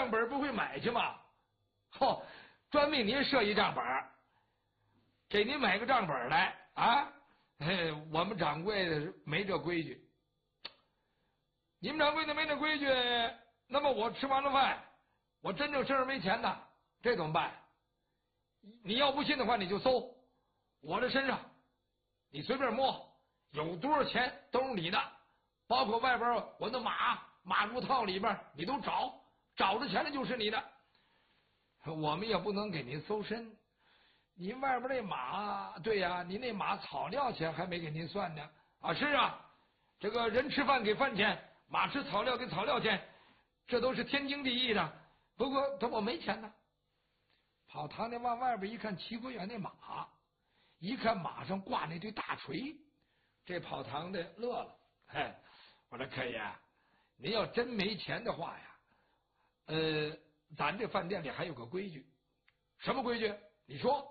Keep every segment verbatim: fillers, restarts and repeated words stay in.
账本不会买去吗？嚯，专为您设一账本，给您买个账本来啊！嘿，我们掌柜的没这规矩。你们掌柜的没这规矩，那么我吃完了饭，我真正身上没钱呐，这怎么办？你要不信的话，你就搜我的身上，你随便摸，有多少钱都是你的，包括外边我的马马褥套里边，你都找，找着钱了就是你的。我们也不能给您搜身，您外边那马，对呀、啊，您那马草料钱还没给您算呢。啊，是啊，这个人吃饭给饭钱，马吃草料给草料钱，这都是天经地义的。不过他我没钱呢。跑堂的往外边一看，齐国远那马，一看马上挂那对大锤，这跑堂的乐了。嘿，我说可以啊，您要真没钱的话呀，呃，咱这饭店里还有个规矩。什么规矩？你说。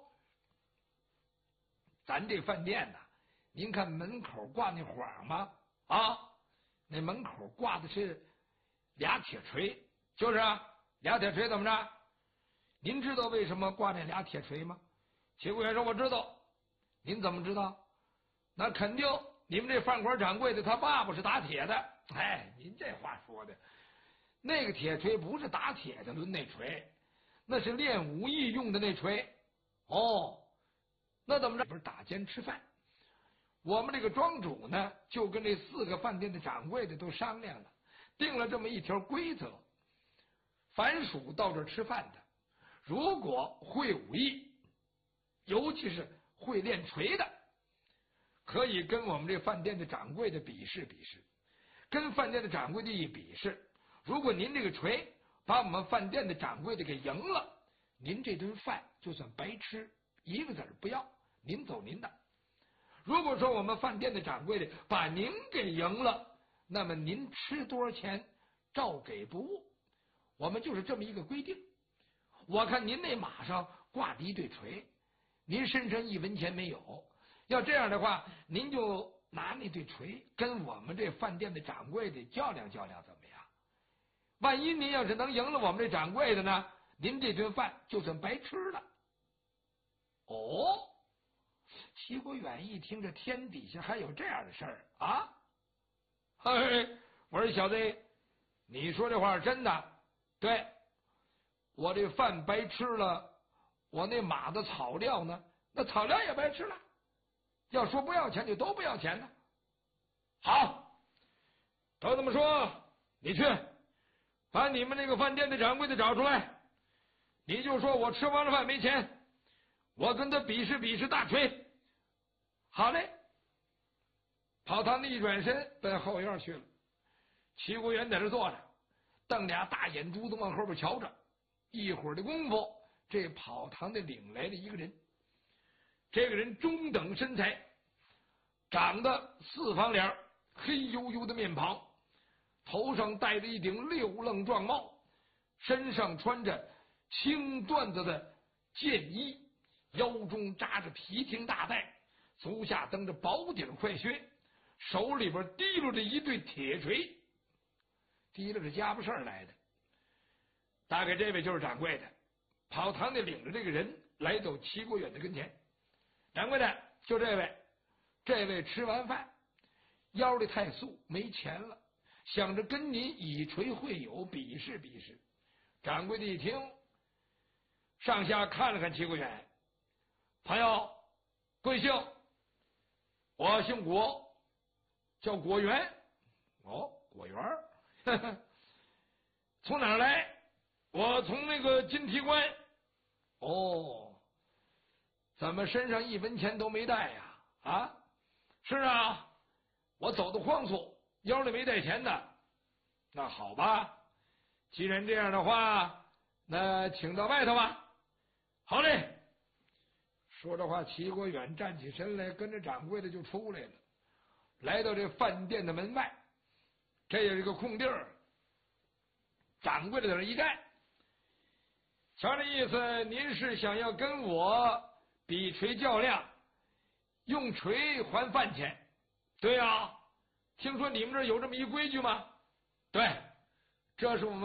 咱这饭店呢，您看门口挂那晃吗？啊，那门口挂的是俩铁锤，就是啊，俩铁锤怎么着？您知道为什么挂那俩铁锤吗？齐国远说我知道。您怎么知道？那肯定你们这饭馆掌柜的他爸爸是打铁的。哎，您这话说的，那个铁锤不是打铁的抡那锤，那是练武艺用的那锤。哦，那怎么着？不是打尖吃饭。我们这个庄主呢，就跟这四个饭店的掌柜的都商量了，定了这么一条规则：凡属到这儿吃饭的，如果会武艺，尤其是会练锤的，可以跟我们这饭店的掌柜的比试比试。跟饭店的掌柜的一比试，如果您这个锤把我们饭店的掌柜的给赢了，您这顿饭就算白吃，一个子儿不要，您走您的。如果说我们饭店的掌柜的把您给赢了，那么您吃多少钱照给不误。我们就是这么一个规定。我看您那马上挂着一对锤，您身上一文钱没有，要这样的话，您就拿那对锤跟我们这饭店的掌柜的较量较量，怎么样？万一您要是能赢了我们这掌柜的呢，您这顿饭就算白吃了。哦，齐国远一听，这天底下还有这样的事儿啊！嘿，我说小子，你说这话是真的？对，我这饭白吃了，我那马的草料呢？那草料也白吃了。要说不要钱，就都不要钱呢。好，都这么说，你去把你们那个饭店的掌柜的找出来，你就说我吃完了饭没钱，我跟他比试比试大锤。好嘞，跑堂的一转身奔后院去了。齐国远在这坐着，瞪俩大眼珠子往后边瞧着。一会儿的功夫，这跑堂的领来了一个人。这个人中等身材，长得四方脸，黑黝黝的面庞，头上戴着一顶六愣状帽，身上穿着青缎子的箭衣，腰中扎着皮挺大带，足下蹬着薄底快靴，手里边提溜着一对铁锤，提溜着家伙事儿来的。大概这位就是掌柜的。跑堂的领着这个人来到齐国远的跟前。掌柜的，就这位，这位吃完饭腰里太素，没钱了，想着跟您以锤会友，比试比试。掌柜的一听，上下看了看齐国远，朋友贵姓？我姓果，叫果园。哦，果园呵呵，从哪儿来？我从那个金提关。哦，怎么身上一文钱都没带呀？啊，是啊，我走的慌促，腰里没带钱呢。那好吧，既然这样的话，那请到外头吧。好嘞。说这话，齐国远站起身来，跟着掌柜的就出来了，来到这饭店的门外。这有一个空地儿，掌柜的在那一站。瞧这意思，您是想要跟我比锤较量，用锤还饭钱？对呀、啊，听说你们这儿有这么一规矩吗？对，这是我们